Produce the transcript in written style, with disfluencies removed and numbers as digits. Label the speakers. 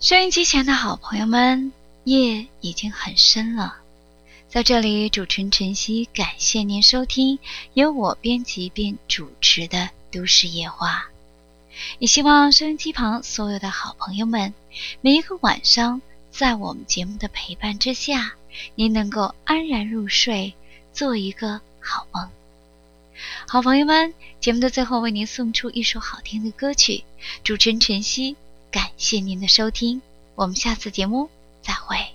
Speaker 1: 收音机前的好朋友们，夜已经很深了。在这里，主持人晨曦感谢您收听由我编辑并主持的都市夜话。也希望收音机旁所有的好朋友们，每一个晚上在我们节目的陪伴之下，您能够安然入睡，做一个好梦。好朋友们，节目的最后为您送出一首好听的歌曲，主持人晨曦感谢您的收听，我们下次节目再会。